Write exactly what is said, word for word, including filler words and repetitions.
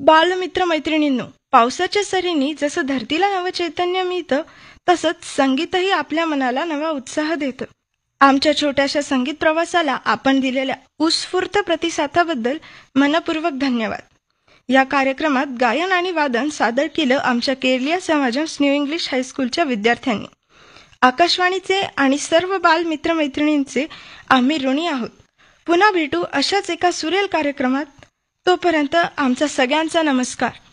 बालमित्र मैत्रिणींनो, पावसाच्या सरींनी जसं धरतीला नवं चैतन्य मिळतं, तसंच संगीतही आपल्या मनाला नवा उत्साह देतं. आमच्या छोट्याशा संगीत प्रवासाला आपण दिलेल्या उत्स्फूर्त प्रतिसादाबद्दल मनपूर्वक धन्यवाद. या कार्यक्रमात गायन आणि वादन सादर केलं आमच्या केरलिया समाजम्स न्यू इंग्लिश हायस्कूलच्या विद्यार्थ्यांनी. आकाशवाणीचे आणि सर्व बाल मित्रमैत्रिणींचे आम्ही ऋणी आहोत. पुन्हा भेटू अशाच एका सुरेल कार्यक्रमात. तोपर्यंत आमचा सगळ्यांचा नमस्कार.